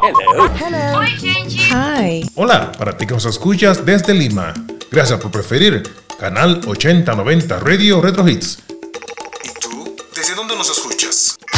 Hello. Hi. Hola, para ti que nos escuchas desde Lima. Gracias por preferir Canal 8090 Radio Retro Hits. ¿Y tú? ¿Desde dónde nos escuchas?